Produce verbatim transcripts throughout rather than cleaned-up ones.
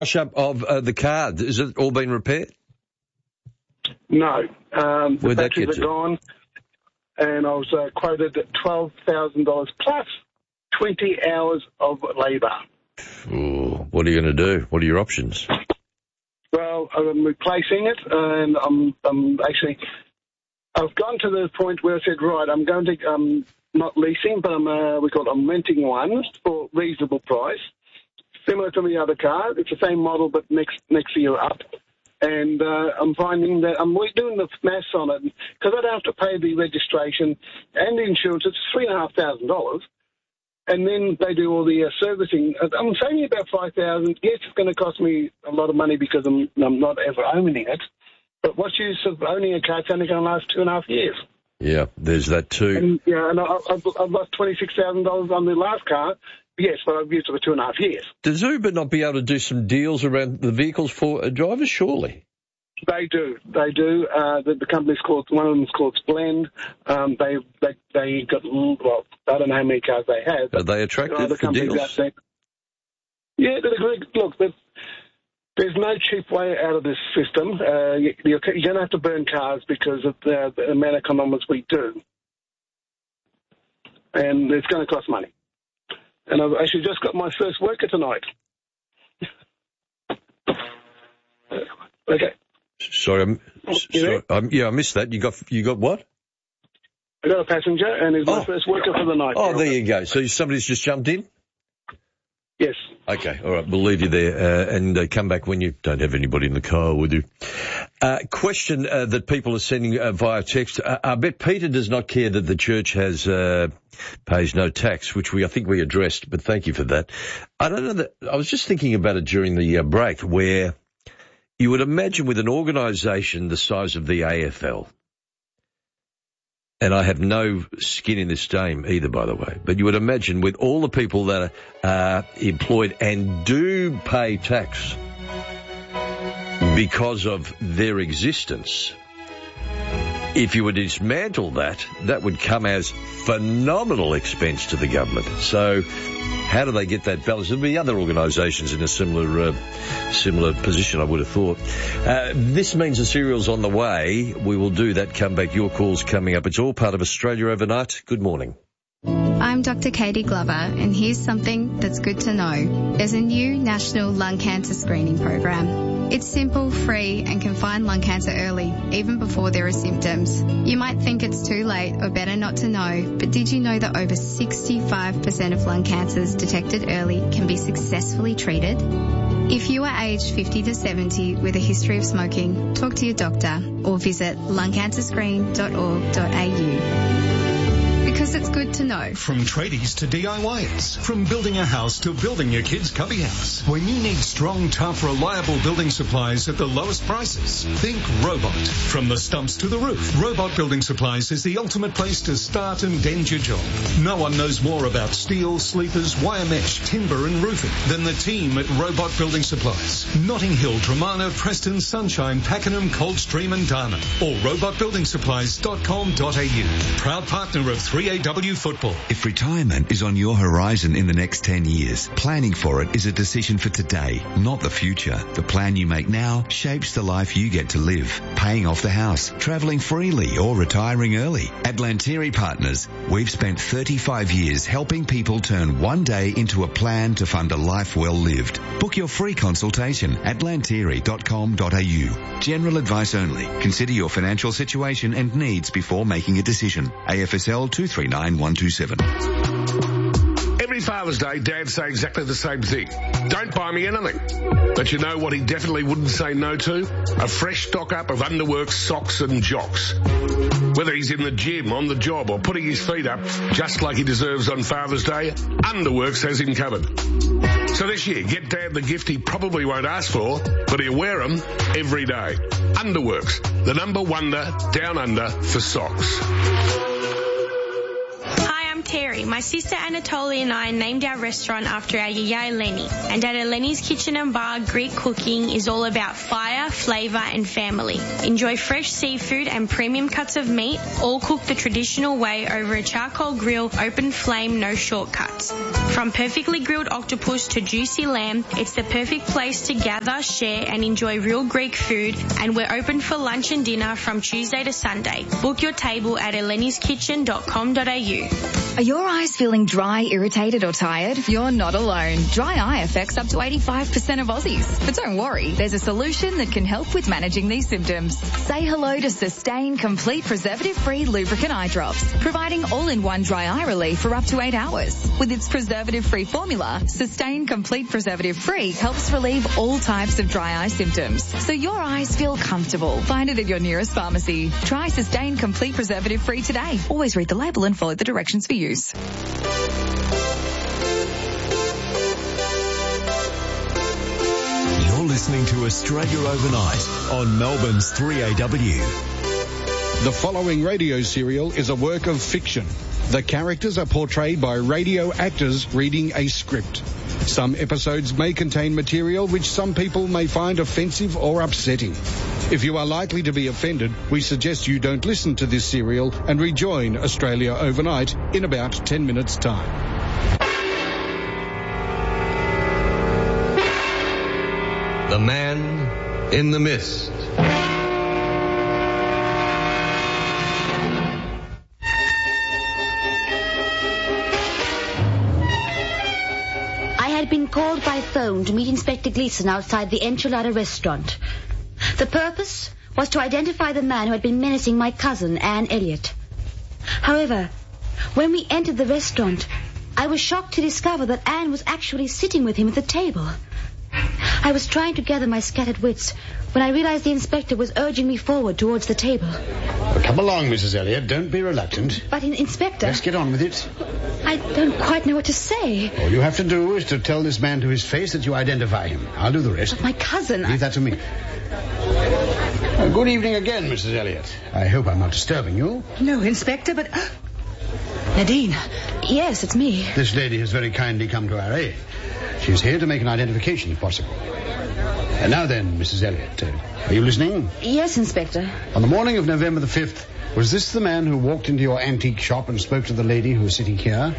Up of uh, the car, has it all been repaired? No. Um, the Where'd that batteries get are you? gone, and I was uh, quoted at twelve thousand dollars plus twenty hours of labour. Ooh, what are you going to do? What are your options? Well, I'm replacing it, and I'm, I'm actually, I've gone to the point where I said, right, I'm going to, um, not leasing, but I'm, uh, we call it, I'm renting one for reasonable price, similar to the other car. It's the same model, but next next year up. And uh, I'm finding that I'm doing the maths on it, because I don't have to pay the registration and the insurance. It's three and a half thousand dollars. And then they do all the uh, servicing. I'm saving about five thousand dollars. Yes, it's going to cost me a lot of money because I'm, I'm not ever owning it. But what's the use of owning a car? It's only going to last two and a half years. Yeah, there's that too. And, yeah, and I, I've, I've lost twenty-six thousand dollars on the last car. Yes, but I've used it for two and a half years. Does Uber not be able to do some deals around the vehicles for drivers, surely? They do. They do. Uh, the, the company's called, one of them's called Splend. Um, they, they, they got, well, I don't know how many cars they have. Are they attractive the for deals? Out there. Yeah, look, there's, there's no cheap way out of this system. Uh, you, you're, you're going to have to burn cars because of the, the amount of kilometres we do. And it's going to cost money. And I've actually just got my first worker tonight. Okay. Sorry, I'm, sorry I'm, yeah, I missed that. You got you got what? I got a passenger, and he's my oh. first worker for the night. Oh, there you go. So somebody's just jumped in? Yes. Okay, all right, we'll leave you there uh, and uh, come back when you don't have anybody in the car with you. Uh, question uh, that people are sending uh, via text. Uh, I bet Peter does not care that the church has uh, pays no tax, which we I think we addressed, but thank you for that. I don't know that. I was just thinking about it during the uh, break, where you would imagine with an organisation the size of the A F L, and I have no skin in this game either, by the way, but you would imagine with all the people that are uh, employed and do pay tax because of their existence, if you would dismantle that, that would come as phenomenal expense to the government. So how do they get that balance? There'll be other organisations in a similar uh, similar position, I would have thought. Uh, this means the cereal's on the way. We will do that. Come back. Your call's coming up. It's all part of Australia Overnight. Good morning. I'm Doctor Katie Glover, and here's something that's good to know. There's a new national lung cancer screening program. It's simple, free, and can find lung cancer early, even before there are symptoms. You might think it's too late or better not to know, but did you know that over sixty-five percent of lung cancers detected early can be successfully treated? If you are aged fifty to seventy with a history of smoking, talk to your doctor or visit lung cancer screen dot org dot a u. Because it's good to know. From tradies to D I Yers, from building a house to building your kid's cubby house. When you need strong, tough, reliable building supplies at the lowest prices, think Robot. From the stumps to the roof, Robot Building Supplies is the ultimate place to start and end your job. No one knows more about steel, sleepers, wire mesh, timber and roofing than the team at Robot Building Supplies. Notting Hill, Dramana, Preston, Sunshine, Pakenham, Coldstream and Darna. Or robot building supplies dot com dot a u. Proud partner of three A W Football. If retirement is on your horizon in the next ten years, planning for it is a decision for today, not the future. The plan you make now shapes the life you get to live. Paying off the house, travelling freely or retiring early. At Lantieri Partners, we've spent thirty-five years helping people turn one day into a plan to fund a life well lived. Book your free consultation at lantieri dot com dot a u. General advice only. Consider your financial situation and needs before making a decision. A F S L two three nine one two seven. Every Father's Day, dads say exactly the same thing. Don't buy me anything. But you know what he definitely wouldn't say no to? A fresh stock-up of Underworks socks and jocks. Whether he's in the gym, on the job, or putting his feet up, just like he deserves on Father's Day, Underworks has him covered. So this year, get Dad the gift he probably won't ask for, but he'll wear them every day. Underworks, the number wonder down under for socks. Terry. Hi, my sister Anatolia and I named our restaurant after our yaya Eleni. And at Eleni's Kitchen and Bar, Greek cooking is all about fire, flavour and family. Enjoy fresh seafood and premium cuts of meat, all cooked the traditional way over a charcoal grill, open flame, no shortcuts. From perfectly grilled octopus to juicy lamb, it's the perfect place to gather, share and enjoy real Greek food, and we're open for lunch and dinner from Tuesday to Sunday. Book your table at elenis kitchen dot com dot a u. Are your eyes feeling dry, irritated or tired? You're not alone. Dry eye affects up to eighty-five percent of Aussies. But don't worry, there's a solution that can help with managing these symptoms. Say hello to Sustain Complete Preservative-Free Lubricant Eye Drops, providing all-in-one dry eye relief for up to eight hours. With its preservative-free formula, Sustain Complete Preservative-Free helps relieve all types of dry eye symptoms, so your eyes feel comfortable. Find it at your nearest pharmacy. Try Sustain Complete Preservative-Free today. Always read the label and follow the directions for use. You're listening to Australia Overnight on Melbourne's three A W. The following radio serial is a work of fiction. The characters are portrayed by radio actors reading a script. Some episodes may contain material which some people may find offensive or upsetting. If you are likely to be offended, we suggest you don't listen to this serial and rejoin Australia Overnight in about ten minutes' time. The Man in the Mist. I had been called by phone to meet Inspector Gleeson outside the Enchilada restaurant. The purpose was to identify the man who had been menacing my cousin, Anne Elliot. However, when we entered the restaurant, I was shocked to discover that Anne was actually sitting with him at the table. I was trying to gather my scattered wits when I realized the inspector was urging me forward towards the table. Well, come along, Missus Elliot. Don't be reluctant. But, in, Inspector... Let's get on with it. I don't quite know what to say. All you have to do is to tell this man to his face that you identify him. I'll do the rest. But my cousin... Leave that to me. Uh, good evening again, Missus Elliot. I hope I'm not disturbing you. No, Inspector, but... Nadine. Yes, it's me. This lady has very kindly come to our aid. She's here to make an identification, if possible. And now then, Missus Elliot, uh, are you listening? Yes, Inspector. On the morning of November the fifth, was this the man who walked into your antique shop and spoke to the lady who was sitting here?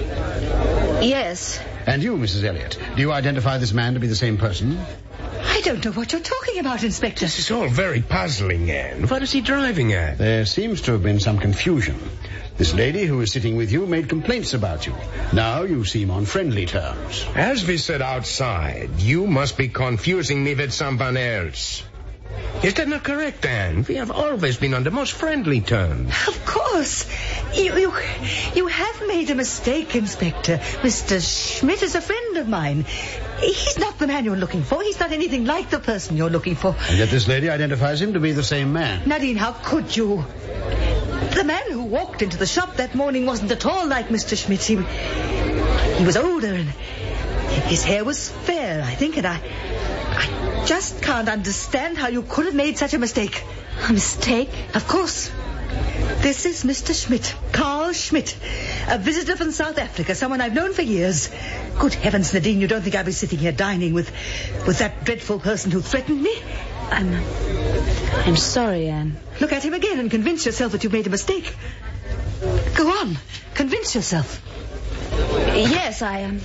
Yes. And you, Missus Elliot, do you identify this man to be the same person? I don't know what you're talking about, Inspector. This is all very puzzling, Anne. What is he driving at? There seems to have been some confusion. This lady who was sitting with you made complaints about you. Now you seem on friendly terms. As we said outside, you must be confusing me with someone else. Is that not correct, Anne? We have always been on the most friendly terms. Of course. You, you, you have made a mistake, Inspector. Mister Schmidt is a friend of mine. He's not the man you're looking for. He's not anything like the person you're looking for. And yet this lady identifies him to be the same man. Nadine, how could you? The man who walked into the shop that morning wasn't at all like Mister Schmidt. He, he was older and his hair was fair, I think, and I... I just can't understand how you could have made such a mistake. A mistake? Of course. This is Mister Schmidt, Carl Schmidt, a visitor from South Africa, someone I've known for years. Good heavens, Nadine, you don't think I'll be sitting here dining with, with that dreadful person who threatened me? I'm... I'm sorry, Anne. Look at him again and convince yourself that you've made a mistake. Go on, convince yourself. Yes, I am... Um...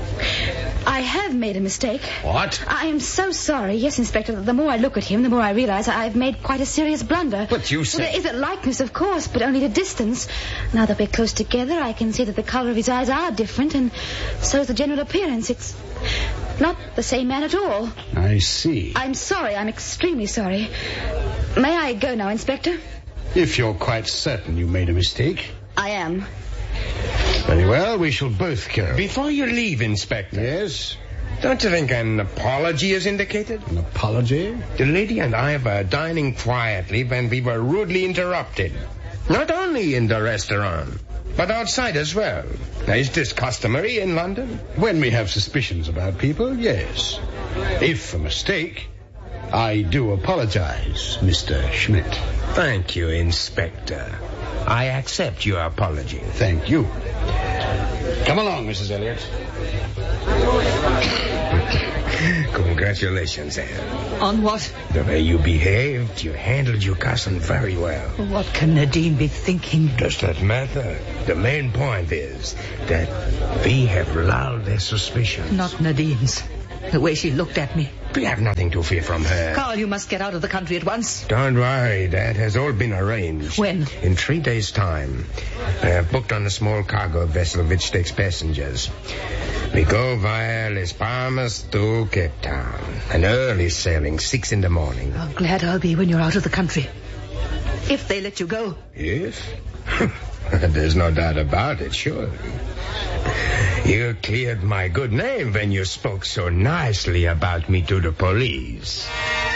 I have made a mistake. What? I am so sorry. Yes, Inspector, the more I look at him, the more I realize I've made quite a serious blunder. But you said... Well, there is a likeness, of course, but only the distance. Now that we're close together, I can see that the colour of his eyes are different, and so is the general appearance. It's not the same man at all. I see. I'm sorry. I'm extremely sorry. May I go now, Inspector? If you're quite certain you made a mistake. I am. Very well, we shall both go. Before you leave, Inspector. Yes? Don't you think an apology is indicated? An apology? The lady and I were dining quietly when we were rudely interrupted. Not only in the restaurant, but outside as well. Now, is this customary in London? When we have suspicions about people, yes. If a mistake, I do apologize, Mister Schmidt. Thank you, Inspector. I accept your apology. Thank you. Come along, Missus Elliot. Congratulations, Anne. On what? The way you behaved, you handled your cousin very well. What can Nadine be thinking? Does that matter? The main point is that we have lulled their suspicion. Not Nadine's. The way she looked at me. We have nothing to fear from her. Carl, you must get out of the country at once. Don't worry, that has all been arranged. When? In three days' time. I have booked on a small cargo vessel which takes passengers. We go via Las Palmas to Cape Town. An early sailing, six in the morning. How glad I'll be when you're out of the country. If they let you go. Yes? There's no doubt about it, sure. You cleared my good name when you spoke so nicely about me to the police.